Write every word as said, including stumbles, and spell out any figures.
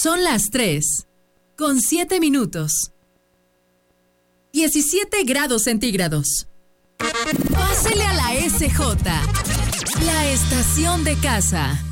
Son las tres, con siete minutos. diecisiete grados centígrados. Pásele a la S J, la estación de casa.